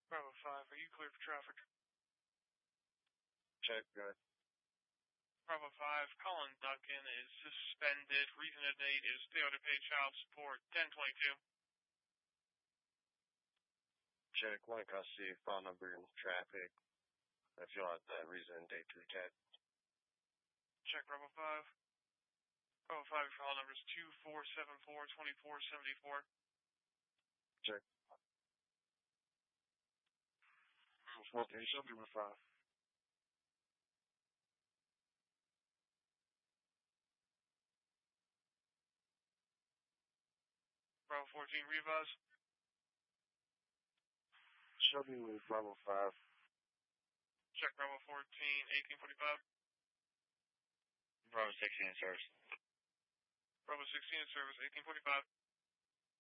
Bravo 5, are you clear for traffic? Check, good. Bravo 5, Colin Duncan is suspended. Reason to date is failure to pay child support, 10/22. Check, one custody, file number in traffic. If you'll have the reason and date to the cat. Check, Bravo 5. Bravo 5, your file number is 2474-2474. Check. 14, show me with 5. Bravo 14, revise. Show me with Bravo 5. Check, Bravo 14, 1845. Bravo 16 in service. Bravo 16 in service, 1845.